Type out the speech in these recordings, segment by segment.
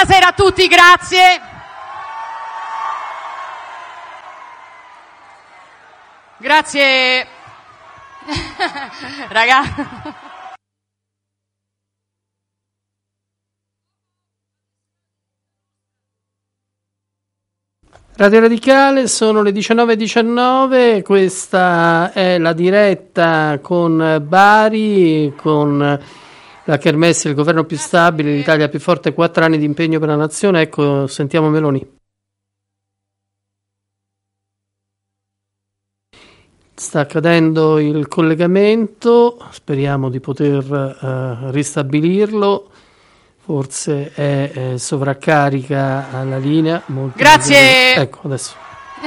Buonasera a tutti, grazie. Grazie. Ragazzi. Radio Radicale, sono le 19:19, questa è la diretta con Bari, con la Kermesse, il governo più stabile, l'Italia più forte, 4 anni di impegno per la nazione. Ecco, sentiamo Meloni. Sta accadendo il collegamento, speriamo di poter ristabilirlo. Forse è sovraccarica alla linea. Grazie. Ecco, adesso.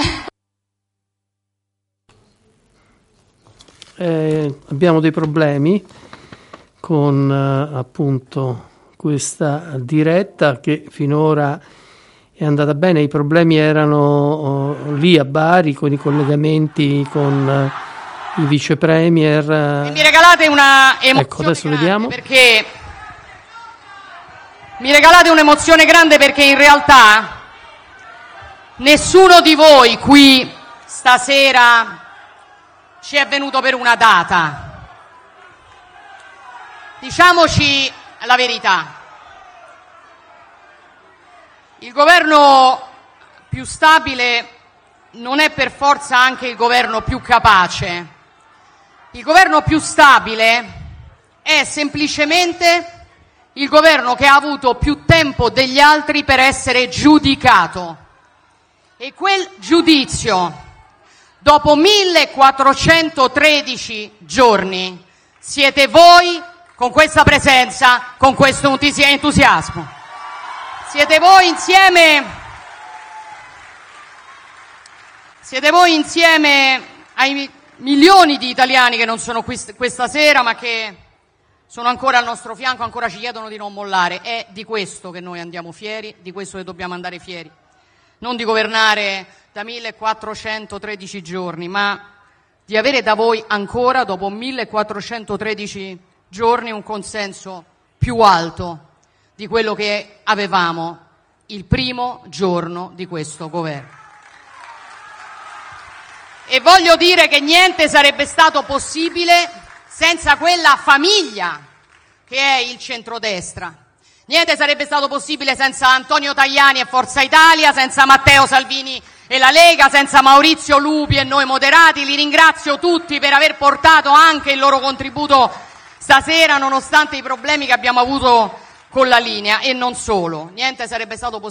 Abbiamo dei problemi con appunto questa diretta che finora è andata bene. I problemi erano lì a Bari con i collegamenti con i vice premier. E mi regalate una emozione, ecco, adesso vediamo. Perché mi regalate un'emozione grande perché in realtà nessuno di voi qui stasera ci è venuto per una data. Diciamoci la verità. Il governo più stabile non è per forza anche il governo più capace. Il governo più stabile è semplicemente il governo che ha avuto più tempo degli altri per essere giudicato. E quel giudizio, dopo 1413 giorni, siete voi con questa presenza, con questo entusiasmo. Siete voi insieme ai milioni di italiani che non sono qui questa sera, ma che sono ancora al nostro fianco, ancora ci chiedono di non mollare. È di questo che noi andiamo fieri, di questo che dobbiamo andare fieri. Non di governare da 1413 giorni, ma di avere da voi ancora, dopo 1413 giorni, un consenso più alto di quello che avevamo il primo giorno di questo governo. E voglio dire che niente sarebbe stato possibile senza quella famiglia che è il centrodestra. Niente sarebbe stato possibile senza Antonio Tajani e Forza Italia, senza Matteo Salvini e la Lega, senza Maurizio Lupi e noi moderati. Li ringrazio tutti per aver portato anche il loro contributo stasera, nonostante i problemi che abbiamo avuto con la linea. E non solo, niente sarebbe stato possibile